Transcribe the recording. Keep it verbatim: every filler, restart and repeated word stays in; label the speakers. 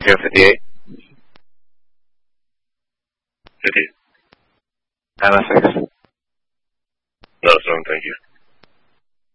Speaker 1: zero fifty-eight.
Speaker 2: fifty.
Speaker 1: M S six.
Speaker 2: No, seven, thank you.